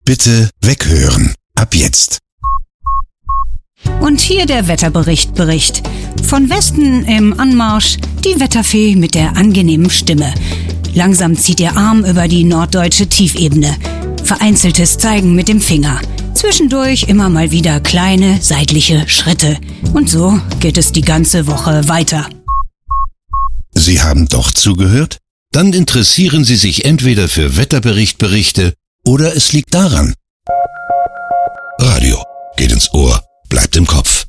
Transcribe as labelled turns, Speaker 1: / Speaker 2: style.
Speaker 1: Bitte weghören. Ab jetzt.
Speaker 2: Und hier der Wetterbericht. Von Westen im Anmarsch die Wetterfee mit der angenehmen Stimme. Langsam zieht ihr Arm über die norddeutsche Tiefebene. Vereinzeltes Zeigen mit dem Finger. Zwischendurch immer mal wieder kleine seitliche Schritte. Und so geht es die ganze Woche weiter.
Speaker 1: Sie haben doch zugehört? Dann interessieren Sie sich entweder für Wetterberichte oder es liegt daran. Radio geht ins Ohr, bleibt im Kopf.